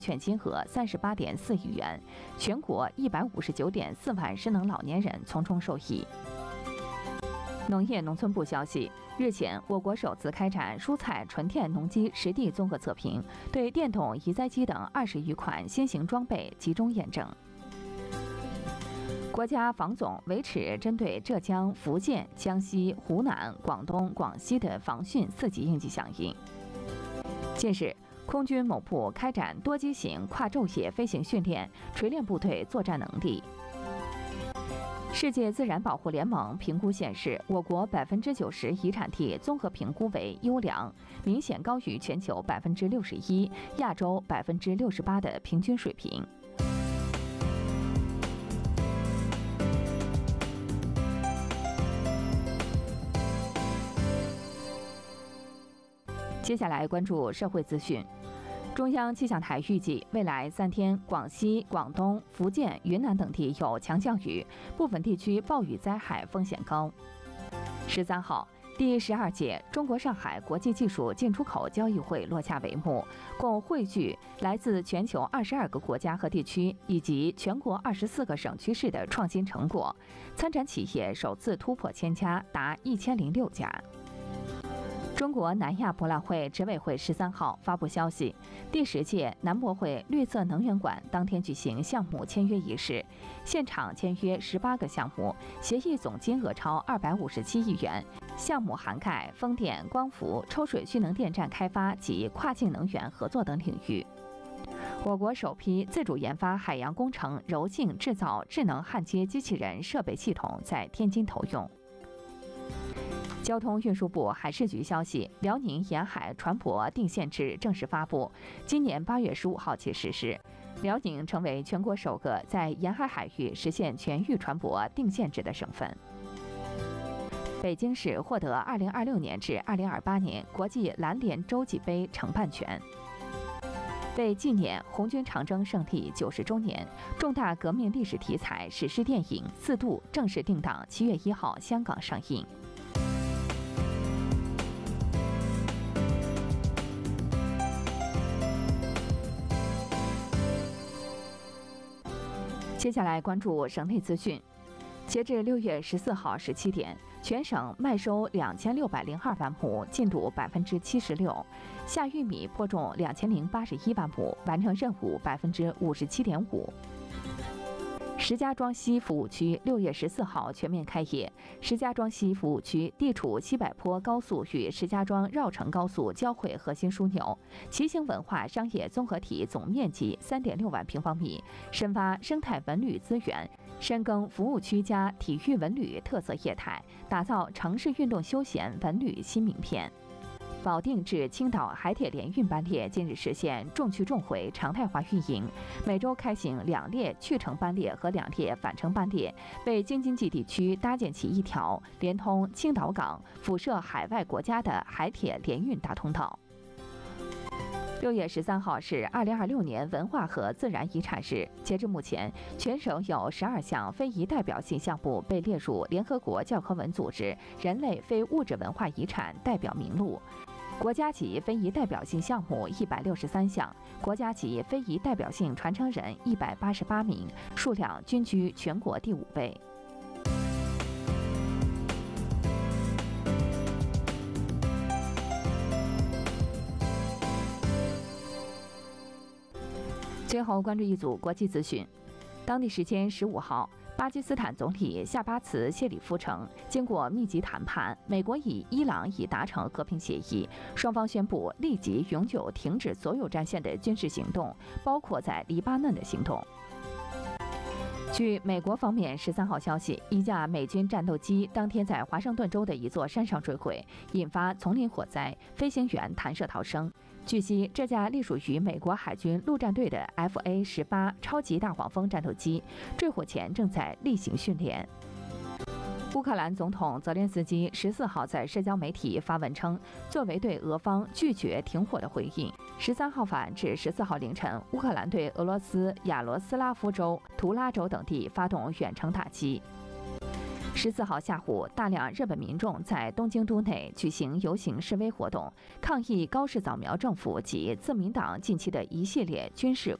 券金额38.4亿元，全国159.4万失能老年人从中受益。农业农村部消息，日前，我国首次开展蔬菜纯电农机实地综合测评，对电动移栽机等20余款新型装备集中验证。国家防总维持针对浙江、福建、江西、湖南、广东、广西的防汛4级应急响应。近日，空军某部开展多机型跨昼夜飞行训练，锤炼部队作战能力。世界自然保护联盟评估显示，我国90%遗产地综合评估为优良，明显高于全球61%、亚洲68%的平均水平。接下来关注社会资讯。中央气象台预计，未来3天，广西、广东、福建、云南等地有强降雨，部分地区暴雨灾害风险高。13号，第12届中国上海国际技术进出口交易会落下帷幕，共汇聚来自全球22个国家和地区以及全国24个省区市的创新成果，参展企业首次突破1000家，达1006家。中国南亚博览会执委会13号发布消息，第10届南博会绿色能源馆当天举行项目签约仪式，现场签约18个项目，协议总金额超257亿元，项目涵盖风电、光伏、抽水蓄能电站开发及跨境能源合作等领域。我国首批自主研发海洋工程柔性制造智能焊接机器人设备系统在天津投用。交通运输部海事局消息，辽宁沿海船舶定限制正式发布，今年8月15号起实施。辽宁成为全国首个在沿海海域实现全域船舶定限制的省份。北京市获得2026年至2028年国际篮联洲际杯承办权。为纪念红军长征胜利90周年，重大革命历史题材史诗电影《四渡》正式定档7月1号香港上映。接下来关注省内资讯。截至6月14号17点，全省麦收2602万亩，进度76%；下玉米播种2081万亩，完成任务57.5%。石家庄西服务区6月14号全面开业。石家庄西服务区地处西柏坡高速与石家庄绕城高速交汇核心枢纽，骑行文化商业综合体总面积3.6万平方米，深挖生态文旅资源，深耕服务区加体育文旅特色业态，打造城市运动休闲文旅新名片。保定至青岛海铁联运班列近日实现重去重回常态化运营，每周开行2列去程班列和2列返程班列，为京津冀地区搭建起一条连通青岛港、辐射海外国家的海铁联运大通道。6月13号是2026年文化和自然遗产日，截至目前，全省有12项非遗代表性项目被列入联合国教科文组织人类非物质文化遗产代表名录。国家级非遗代表性项目163项，国家级非遗代表性传承人188名，数量均居全国第5位。最后关注一组国际资讯。当地时间15号，巴基斯坦总理夏巴茨谢里夫称，经过密集谈判，美国与伊朗已达成和平协议，双方宣布立即永久停止所有战线的军事行动，包括在黎巴嫩的行动。据美国方面13号消息，一架美军战斗机当天在华盛顿州的一座山上坠毁，引发丛林火灾，飞行员弹射逃生。据悉，这架隶属于美国海军陆战队的 FA-18超级大黄蜂战斗机，坠火前正在例行训练。乌克兰总统泽连斯基14号在社交媒体发文称，作为对俄方拒绝停火的回应，13号晚至14号凌晨，乌克兰对俄罗斯亚罗斯拉夫州、图拉州等地发动远程打击。 14号下午，大量日本民众在东京都内举行游行示威活动，抗议高市早苗政府及自民党近期的一系列军事